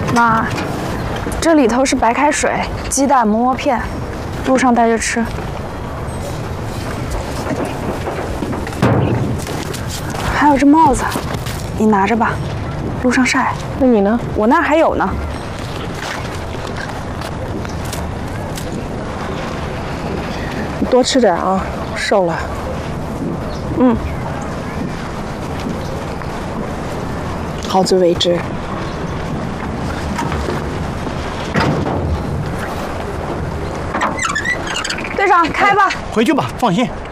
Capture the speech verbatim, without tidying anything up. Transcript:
妈，这里头是白开水、鸡蛋、馍馍片，路上带着吃。还有这帽子，你拿着吧，路上晒。 那你呢？ 我那儿还有呢。 你多吃点啊，瘦了。 嗯。 好自为之。 队长，开吧。 回去吧，放心。